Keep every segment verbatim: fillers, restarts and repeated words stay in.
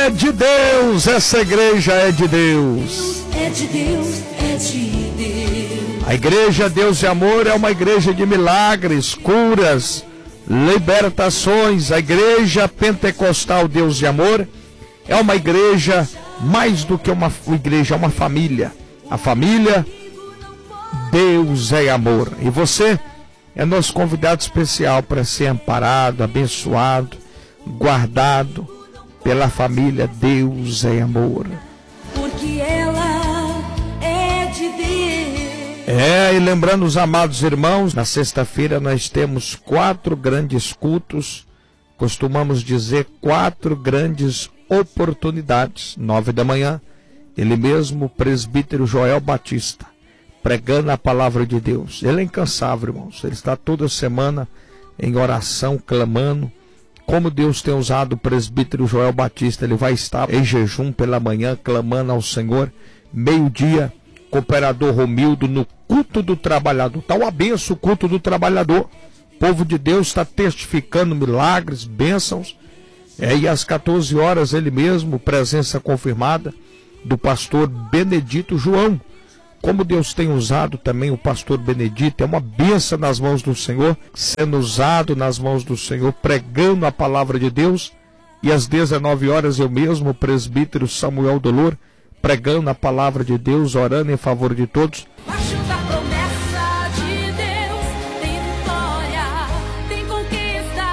é de Deus, essa igreja é de Deus. É de Deus, é de Deus. A igreja Deus e Amor é uma igreja de milagres, curas, libertações. A igreja pentecostal Deus e Amor é uma igreja mais do que uma igreja, é uma família. A família Deus é Amor. E você é nosso convidado especial para ser amparado, abençoado, guardado pela família Deus é Amor. Porque ela é de Deus. É, e lembrando os amados irmãos, na sexta-feira nós temos quatro grandes cultos, costumamos dizer quatro grandes oportunidades. Nove da manhã, ele mesmo, o presbítero Joel Batista, pregando a palavra de Deus. Ele é incansável, irmãos, ele está toda semana em oração, clamando. Como Deus tem usado o presbítero Joel Batista, ele vai estar em jejum pela manhã, clamando ao Senhor. Meio-dia, cooperador Romildo no culto do trabalhador. Está uma benção o culto do trabalhador. O povo de Deus está testificando milagres, bênçãos. É, e às quatorze horas, ele mesmo, presença confirmada do pastor Benedito João. Como Deus tem usado também o pastor Benedito, é uma bênção nas mãos do Senhor, sendo usado nas mãos do Senhor, pregando a palavra de Deus. E às dezenove horas eu mesmo, o presbítero Samuel Dolor, pregando a palavra de Deus, orando em favor de todos. Baixo da promessa de Deus, tem vitória, tem conquista.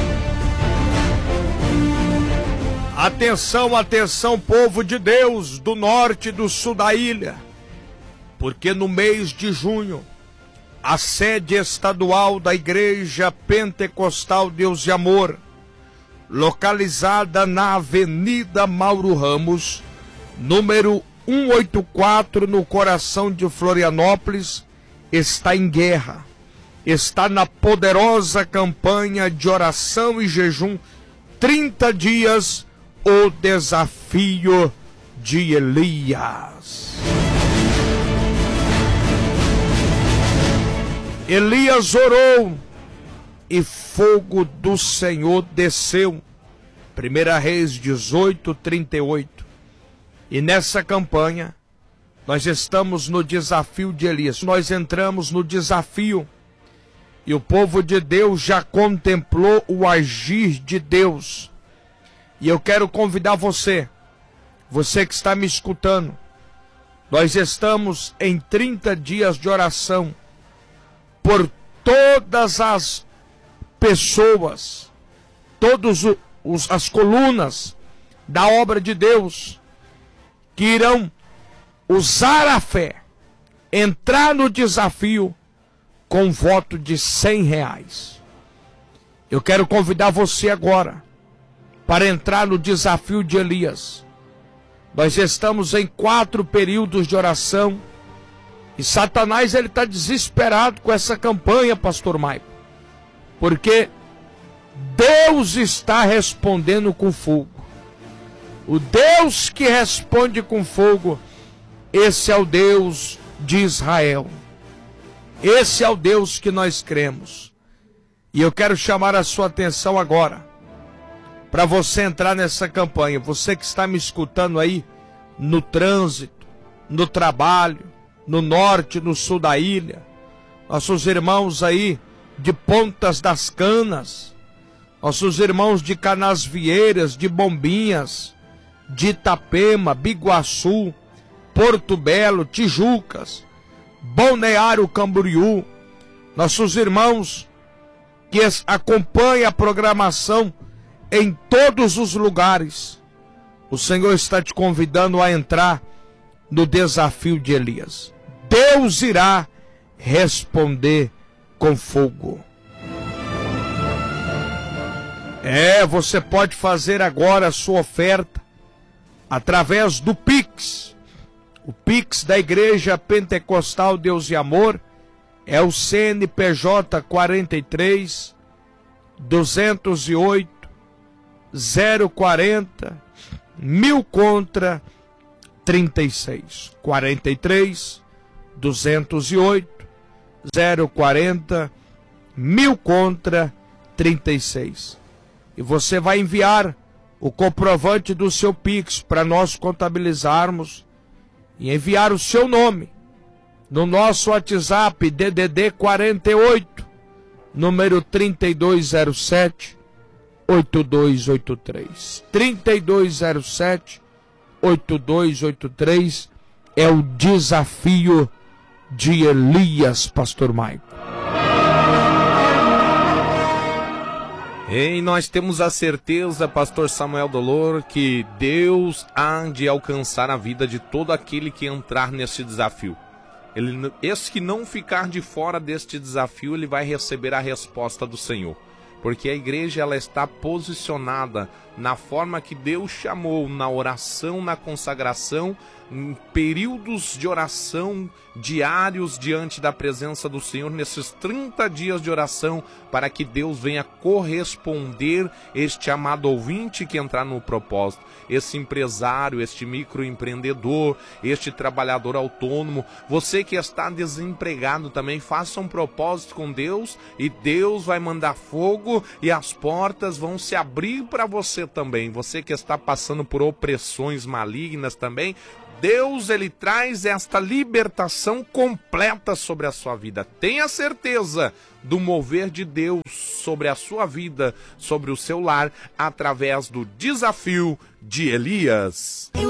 Atenção, atenção, povo de Deus, do norte e do sul da ilha. Porque no mês de junho, a sede estadual da Igreja Pentecostal Deus e Amor, localizada na Avenida Mauro Ramos, número cento e oitenta e quatro, no coração de Florianópolis, está em guerra. Está na poderosa campanha de oração e jejum, trinta dias, o desafio de Elias. Elias orou e fogo do Senhor desceu. Primeira Reis dezoito, trinta e oito. E nessa campanha, nós estamos no desafio de Elias. Nós entramos no desafio e o povo de Deus já contemplou o agir de Deus. E eu quero convidar você, você que está me escutando, nós estamos em trinta dias de oração por todas as pessoas, todas as colunas da obra de Deus, que irão usar a fé, entrar no desafio com um voto de cem reais. Eu quero convidar você agora para entrar no desafio de Elias. Nós estamos em quatro períodos de oração e Satanás ele está desesperado com essa campanha, pastor Maico, porque Deus está respondendo com fogo. O Deus que responde com fogo, esse é o Deus de Israel. Esse é o Deus que nós cremos. E eu quero chamar a sua atenção agora, para você entrar nessa campanha. Você que está me escutando aí, no trânsito, no trabalho, no norte, no sul da ilha, nossos irmãos aí de Pontas das Canas, nossos irmãos de Canasvieiras, de Bombinhas, de Itapema, Biguaçu, Porto Belo, Tijucas, Balneário Camboriú, nossos irmãos que acompanham a programação em todos os lugares. O Senhor está te convidando a entrar no desafio de Elias. Deus irá responder com fogo. É, você pode fazer agora a sua oferta através do Pix. O Pix da Igreja Pentecostal Deus e Amor é o C N P J quarenta e três, duzentos e oito, zero quarenta, mil contra trinta e seis. quarenta e três, duzentos e oito, zero quarenta, mil contra trinta e seis. E você vai enviar o comprovante do seu Pix para nós contabilizarmos e enviar o seu nome no nosso WhatsApp D D D quarenta e oito, número trinta e dois zero sete, oito dois oito três. trinta e dois zero sete, oito dois oito três é o desafio de Elias, pastor Maico. E nós temos a certeza, pastor Samuel Dolor, que Deus há de alcançar a vida de todo aquele que entrar nesse desafio. Ele, esse que não ficar de fora deste desafio, ele vai receber a resposta do Senhor. Porque a igreja ela está posicionada na forma que Deus chamou, na oração, na consagração, em períodos de oração diários diante da presença do Senhor, nesses trinta dias de oração, para que Deus venha corresponder este amado ouvinte que entrar no propósito, esse empresário, este microempreendedor, este trabalhador autônomo, você que está desempregado também, faça um propósito com Deus e Deus vai mandar fogo e as portas vão se abrir para você também. Você que está passando por opressões malignas também, Deus, ele traz esta libertação completa sobre a sua vida. Tenha certeza do mover de Deus sobre a sua vida, sobre o seu lar, através do desafio de Elias. Eu